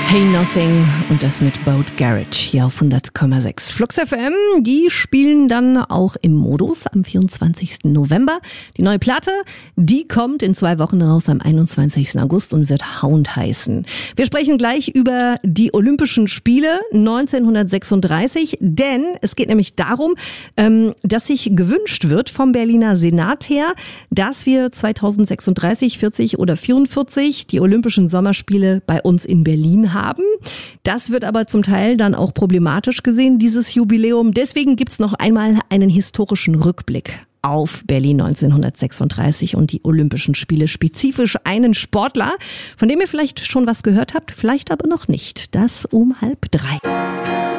Hey Nothing und das mit Boat Garage hier auf 100,6. Flux FM, die spielen dann auch im Modus am 24. November. Die neue Platte, die kommt in 2 Wochen raus am 21. August und wird Hound heißen. Wir sprechen gleich über die Olympischen Spiele 1936, denn es geht nämlich darum, dass sich gewünscht wird vom Berliner Senat her, dass wir 2036, 40 oder 44 die Olympischen Sommerspiele bei uns in Berlin haben. Das wird aber zum Teil dann auch problematisch gesehen, dieses Jubiläum. Deswegen gibt's noch einmal einen historischen Rückblick auf Berlin 1936 und die Olympischen Spiele, spezifisch einen Sportler, von dem ihr vielleicht schon was gehört habt, vielleicht aber noch nicht. Das um 2:30.